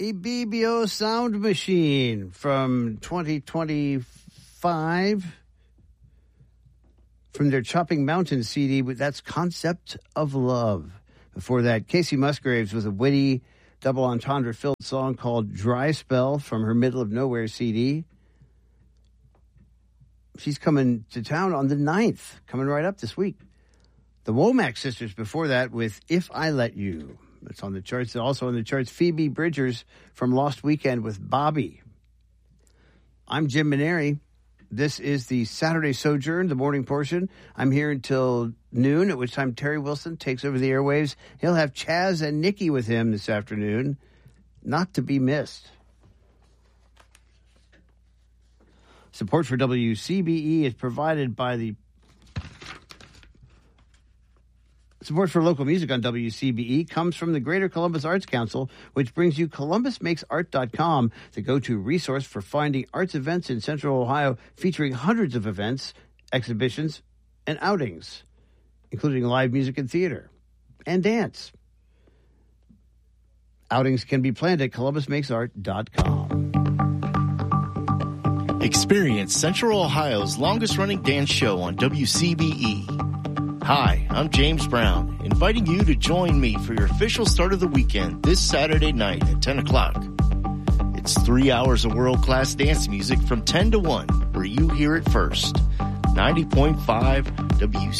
a BBO sound machine from 2025 from their Chopping Mountain CD. That's Concept of Love. Before that, Casey Musgraves with a witty double entendre-filled song called Dry Spell from her Middle of Nowhere CD. She's coming to town on the 9th, coming right up this week. The Womack Sisters before that with If I Let You. It's on the charts. Also on the charts, Phoebe Bridgers from Lost Weekend with Bobby. I'm Jim Maneri. This is the Saturday Sojourn, the morning portion. I'm here until noon, at which time Terry Wilson takes over the airwaves. He'll have Chaz and Nikki with him this afternoon. Not to be missed. Support for WCBE is provided by the Support for local music on WCBE comes from the Greater Columbus Arts Council, which brings you ColumbusMakesArt.com, the go-to resource for finding arts events in Central Ohio, featuring hundreds of events, exhibitions, and outings, including live music and theater and dance. Outings can be planned at ColumbusMakesArt.com. Experience Central Ohio's longest-running dance show on WCBE. Hi, I'm James Brown, inviting you to join me for your official start of the weekend this Saturday night at 10 o'clock. It's 3 hours of world-class dance music from 10 to 1, where you hear it first. 90.5 WCBE.